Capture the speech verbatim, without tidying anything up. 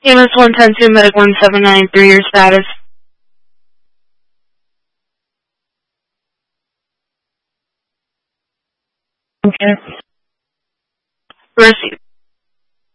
A M S one ten two, Medic one seven nine three, your status. Okay. Receive.